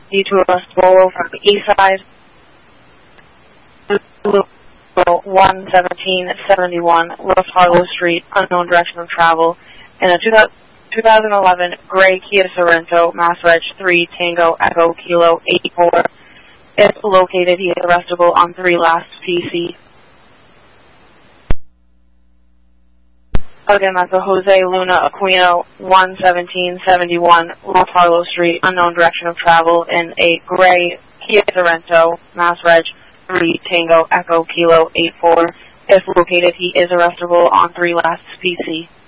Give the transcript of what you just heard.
Due to arrest Bolo from the east side. 11771 West Harlow Street, unknown direction of travel, in a 2011 gray Kia Sorento, Mass Reg 3 Tango Echo Kilo 84. If located, he is arrestable on 3 last PC. Again, that's a Jose Luna Aquino, 11771 West Harlow Street, unknown direction of travel, in a gray Kia Sorento, Mass Reg 3 Tango Echo Kilo 84. If located, he is arrestable on 3 last PC.